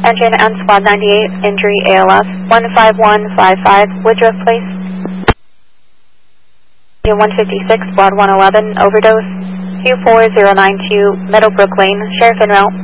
Engine and Squad 98, injury ALS, 15155, Woodruff Place. 156, Squad 111, overdose, 24092, Meadowbrook Lane, Sheriff en route.